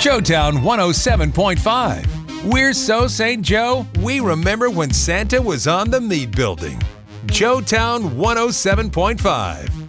Joetown 107.5. We're so St. Joe, we remember when Santa was on the Mead Building. Joetown 107.5.